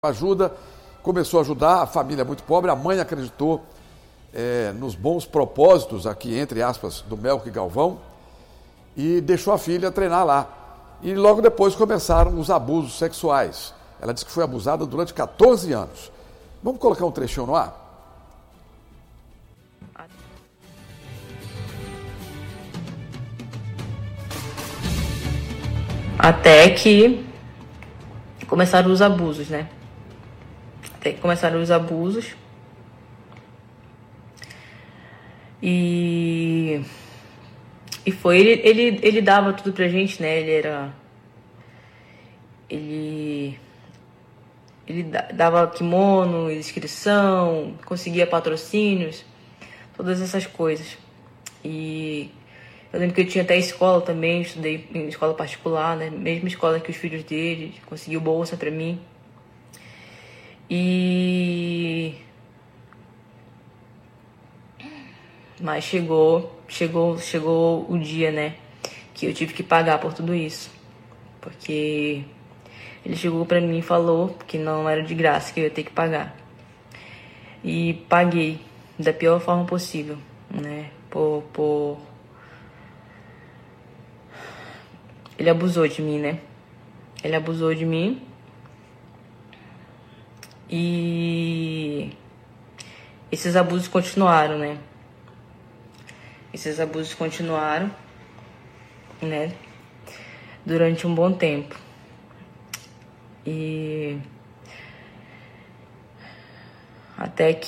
ajuda, começou a ajudar, a família é muito pobre, a mãe acreditou nos bons propósitos, aqui entre aspas, do Melk Galvão, e deixou a filha treinar lá. E logo depois começaram os abusos sexuais. Ela disse que foi abusada durante 14 anos. Vamos colocar um trechinho no ar? Até que começaram os abusos, né? Até que começaram os abusos. E foi, ele dava tudo pra gente, né? Ele dava kimono, inscrição, conseguia patrocínios, todas essas coisas. E eu lembro que eu tinha até escola também, estudei em escola particular, né? Mesma escola que os filhos dele, conseguiu bolsa pra mim. Mas chegou o dia, né, que eu tive que pagar por tudo isso. Porque ele chegou pra mim e falou que não era de graça, que eu ia ter que pagar. E paguei da pior forma possível, né? Ele abusou de mim, né? Ele abusou de mim. E esses abusos continuaram, né? Esses abusos continuaram, né? Durante um bom tempo. E até que